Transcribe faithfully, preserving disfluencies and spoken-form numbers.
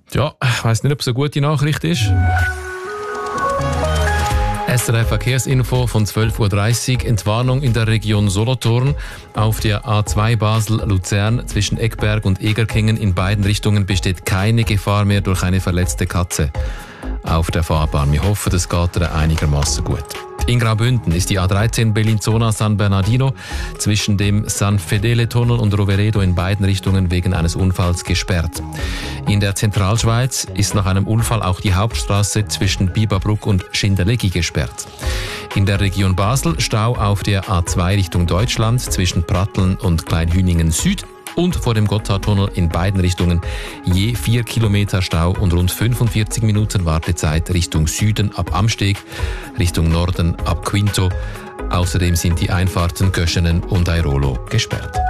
Ja, ich weiss nicht, ob es eine gute Nachricht ist. S R F Verkehrsinfo von zwölf Uhr dreißig. Entwarnung in der Region Solothurn. Auf der A zwei Basel-Luzern zwischen Eckberg und Egerkingen in beiden Richtungen besteht keine Gefahr mehr durch eine verletzte Katze auf der Fahrbahn. Wir hoffen, das geht ihr einigermaßen gut. In Graubünden ist die A dreizehn Bellinzona-San Bernardino zwischen dem San Fedele-Tunnel und Roveredo in beiden Richtungen wegen eines Unfalls gesperrt. In der Zentralschweiz ist nach einem Unfall auch die Hauptstraße zwischen Bibabruck und Schindellegi gesperrt. In der Region Basel Stau auf der A zwei Richtung Deutschland zwischen Pratteln und Kleinhüningen Süd und vor dem Gotthardtunnel in beiden Richtungen je vier Kilometer Stau und rund fünfundvierzig Minuten Wartezeit Richtung Süden ab Amsteg, Richtung Norden ab Quinto. Außerdem sind die Einfahrten Göschenen und Airolo gesperrt.